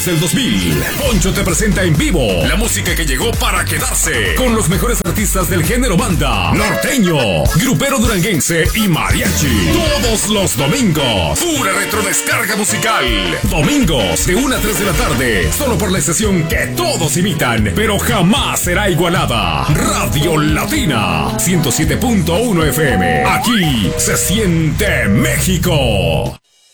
Del 2000, Poncho te presenta en vivo la música que llegó para quedarse, con los mejores artistas del género banda, norteño, grupero duranguense y mariachi. Todos los domingos, pura retrodescarga musical. Domingos de 1 a 3 de la tarde, solo por la estación que todos imitan, pero jamás será igualada. Radio Latina 107.1 FM. Aquí se siente México.